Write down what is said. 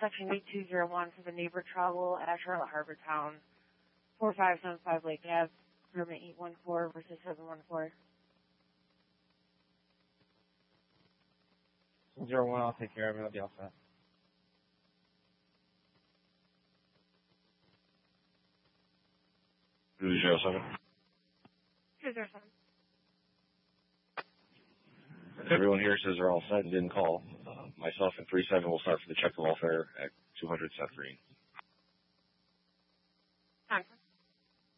section 8201 for the neighbor travel at Charlotte Harbor Town, 4575 Lake Ave, permit 814 versus 714. 01, I'll take care of it. I'll be all set. Who's 07? 207. Everyone here says they're all set and didn't call. Myself and 37 will start for the check of welfare at 200 Seth Green.